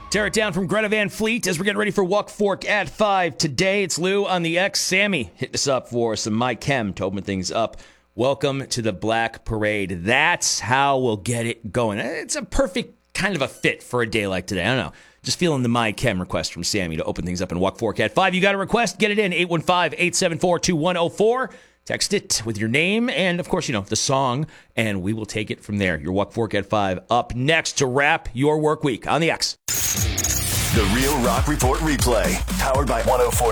Tear it down from Greta Van Fleet as we're getting ready for Walk Fork at 5 today. It's Lou on the X. Sammy hitting us up for some My Chem to open things up. Welcome to the Black Parade. That's how we'll get it going. It's a perfect kind of a fit for a day like today. I don't know. Just feeling the My Chem request from Sammy to open things up in Walk Fork at 5. You got a request? Get it in. 815-874-2104. Text it with your name and, of course, the song, and we will take it from there. Your Walk Fork at 5 up next to wrap your work week on the X. The Real Rock Report replay, powered by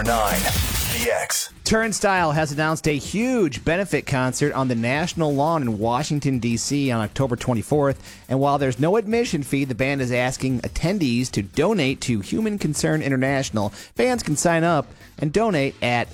104.9 The X. Turnstile has announced a huge benefit concert on the National Lawn in Washington, D.C. on October 24th. And while there's no admission fee, the band is asking attendees to donate to Human Concern International. Fans can sign up and donate at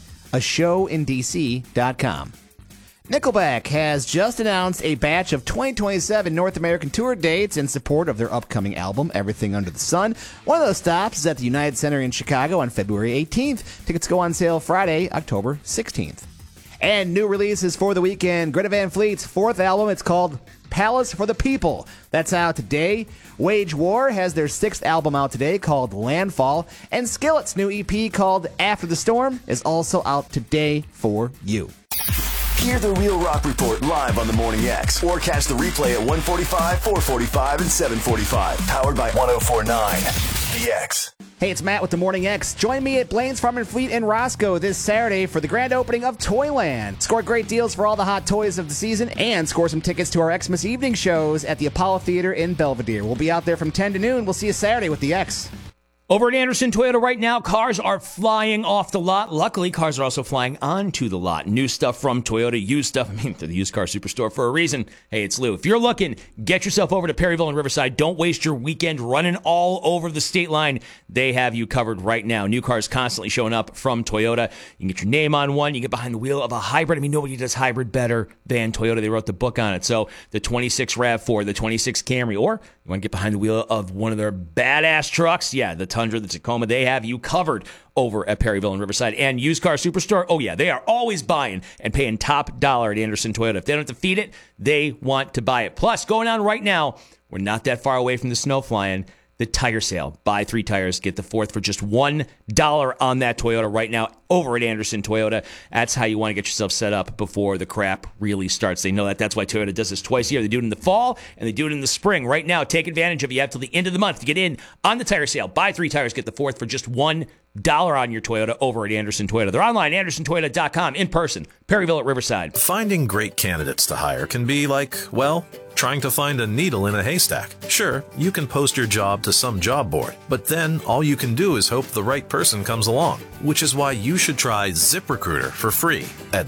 ashowindc.com. Nickelback has just announced a batch of 2027 North American tour dates in support of their upcoming album, Everything Under the Sun. One of those stops is at the United Center in Chicago on February 18th. Tickets go on sale Friday, October 16th. And new releases for the weekend. Greta Van Fleet's fourth album, it's called Palace for the People. That's out today. Wage War has their sixth album out today called Landfall. And Skillet's new EP called After the Storm is also out today for you. Hear the Real Rock Report live on the Morning X or catch the replay at 1:45, 4:45, and 7:45. Powered by 104.9 The X. Hey, it's Matt with the Morning X. Join me at Blaine's Farm and Fleet in Roscoe this Saturday for the grand opening of Toyland. Score great deals for all the hot toys of the season and score some tickets to our Xmas evening shows at the Apollo Theater in Belvedere. We'll be out there from 10 to noon. We'll see you Saturday with the X. Over at Anderson Toyota right now, cars are flying off the lot. Luckily, cars are also flying onto the lot. New stuff from Toyota, used stuff. They're the used car superstore for a reason. Hey, it's Lou. If you're looking, get yourself over to Perryville and Riverside. Don't waste your weekend running all over the state line. They have you covered right now. New cars constantly showing up from Toyota. You can get your name on one. You get behind the wheel of a hybrid. Nobody does hybrid better than Toyota. They wrote the book on it. So the 26 RAV4, the 26 Camry, or you want to get behind the wheel of one of their badass trucks? Yeah, the Tundra, the Tacoma, they have you covered over at Perryville and Riverside. And Used Car Superstore, oh yeah, they are always buying and paying top dollar at Anderson Toyota. If they don't have to feed it, they want to buy it. Plus, going on right now, we're not that far away from the snow flying. The tire sale. Buy 3 tires, get the fourth for just $1 on that Toyota right now over at Anderson Toyota. That's how you want to get yourself set up before the crap really starts. They know that. That's why Toyota does this twice a year. They do it in the fall and they do it in the spring. Right now, take advantage of it. You have till the end of the month to get in on the tire sale. Buy 3 tires, get the fourth for just $1 on your Toyota over at Anderson Toyota. They're online, andersontoyota.com, in person, Perryville at Riverside. Finding great candidates to hire can be like, well, trying to find a needle in a haystack. Sure, you can post your job to some job board, but then all you can do is hope the right person comes along, which is why you should try ZipRecruiter for free at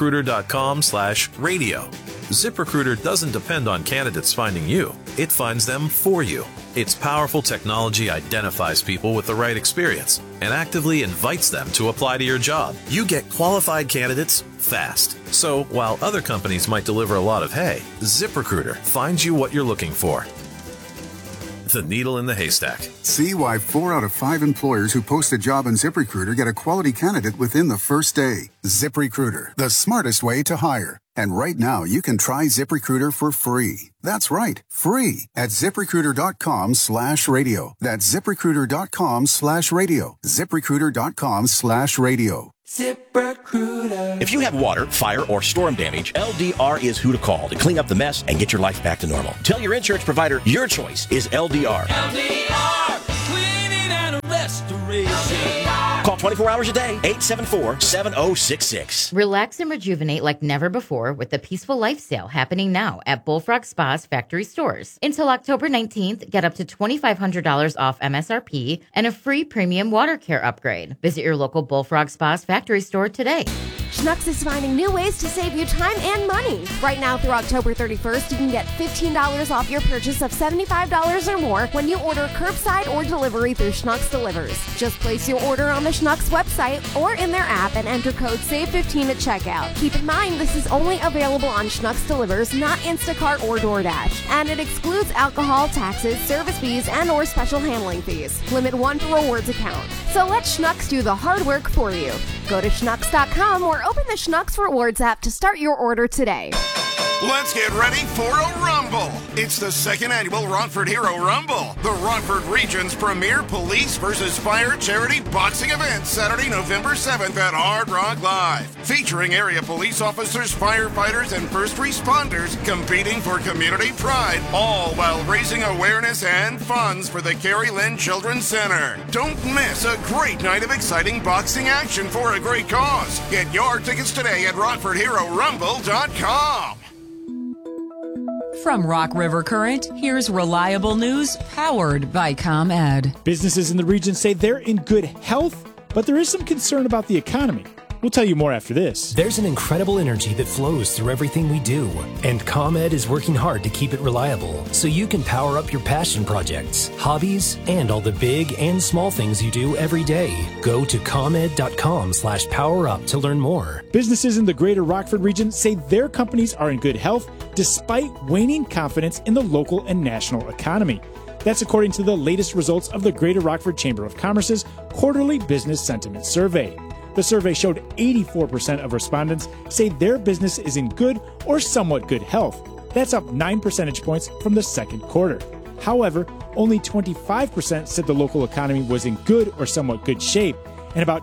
ZipRecruiter.com/radio. ZipRecruiter doesn't depend on candidates finding you. It finds them for you. Its powerful technology identifies people with the right experience and actively invites them to apply to your job. You get qualified candidates fast. So while other companies might deliver a lot of hay, ZipRecruiter finds you what you're looking for. The needle in the haystack. See why 4 out of 5 employers who post a job on ZipRecruiter get a quality candidate within the first day. ZipRecruiter, the smartest way to hire. And right now, you can try ZipRecruiter for free. That's right, free at ZipRecruiter.com/radio. That's ZipRecruiter.com/radio. ZipRecruiter.com/radio. ZipRecruiter. If you have water, fire, or storm damage, LDR is who to call to clean up the mess and get your life back to normal. Tell your insurance provider your choice is LDR. LDR, cleaning and restoration. Call 24 hours a day, 874-7066. Relax and rejuvenate like never before with the Peaceful Life Sale happening now at Bullfrog Spa's factory stores. Until October 19th, get up to $2,500 off MSRP and a free premium water care upgrade. Visit your local Bullfrog Spa's factory store today. Schnucks is finding new ways to save you time and money. Right now through October 31st, you can get $15 off your purchase of $75 or more when you order curbside or delivery through Schnucks Delivers. Just place your order on the Schnucks website or in their app and enter code SAVE15 at checkout. Keep in mind this is only available on Schnucks Delivers, not Instacart or DoorDash. And it excludes alcohol, taxes, service fees, and or special handling fees. Limit 1 per rewards account. So let Schnucks do the hard work for you. Go to schnucks.com or open the Schnucks Rewards app to start your order today. Let's get ready for a rumble. It's the second annual Rockford Hero Rumble, the Rockford region's premier police versus fire charity boxing event, Saturday, November 7th at Hard Rock Live. Featuring area police officers, firefighters, and first responders competing for community pride, all while raising awareness and funds for the Carrie Lynn Children's Center. Don't miss a great night of exciting boxing action for a great cause. Get your tickets today at RockfordHeroRumble.com. From Rock River Current, here's reliable news powered by ComEd. Businesses in the region say they're in good health, but there is some concern about the economy. We'll tell you more after this. There's an incredible energy that flows through everything we do, and ComEd is working hard to keep it reliable so you can power up your passion projects, hobbies, and all the big and small things you do every day. Go to ComEd.com/powerup to learn more. Businesses in the greater Rockford region say their companies are in good health despite waning confidence in the local and national economy. That's according to the latest results of the Greater Rockford Chamber of Commerce's quarterly business sentiment survey. The survey showed 84% of respondents say their business is in good or somewhat good health. That's up 9 percentage points from the second quarter. However, only 25% said the local economy was in good or somewhat good shape, and about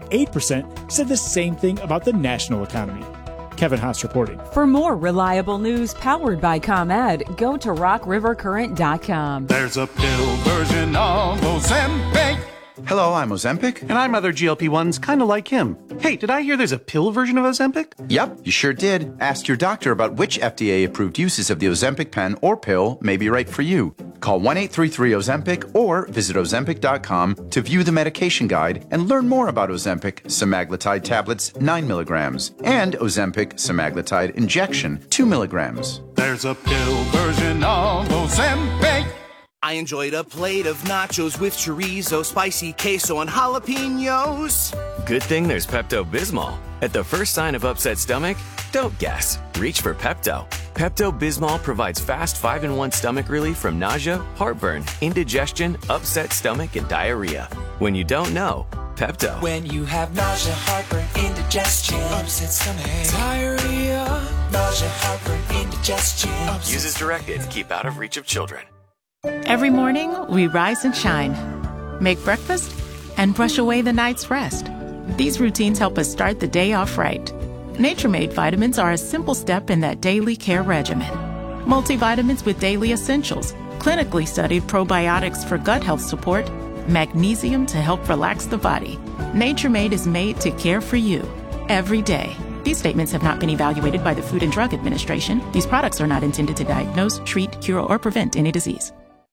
28% said the same thing about the national economy. Kevin Haas reporting. For more reliable news powered by ComEd, go to rockrivercurrent.com. There's a pill version of Ozempic. Hello, I'm Ozempic. And I'm other GLP-1s kind of like him. Hey, did I hear there's a pill version of Ozempic? Yep, you sure did. Ask your doctor about which FDA-approved uses of the Ozempic pen or pill may be right for you. Call 1-833-OZEMPIC or visit Ozempic.com to view the medication guide and learn more about Ozempic semaglutide tablets 9 milligrams and Ozempic semaglutide injection 2 milligrams. There's a pill version of Ozempic. I enjoyed a plate of nachos with chorizo, spicy queso, and jalapenos. Good thing there's Pepto-Bismol. At the first sign of upset stomach, don't guess. Reach for Pepto. Pepto-Bismol provides fast 5-in-1 stomach relief from nausea, heartburn, indigestion, upset stomach, and diarrhea. When you don't know, Pepto. When you have nausea, heartburn, indigestion, upset stomach, diarrhea, nausea, heartburn, indigestion. Use as directed to keep out of reach of children. Every morning, we rise and shine, make breakfast, and brush away the night's rest. These routines help us start the day off right. Nature-Made vitamins are a simple step in that daily care regimen. Multivitamins with daily essentials, clinically studied probiotics for gut health support, magnesium to help relax the body. Nature-Made is made to care for you every day. These statements have not been evaluated by the Food and Drug Administration. These products are not intended to diagnose, treat, cure, or prevent any disease.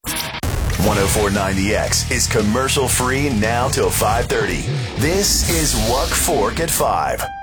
104.9 The X is commercial free now till 5:30. This is Wuck Fork at 5.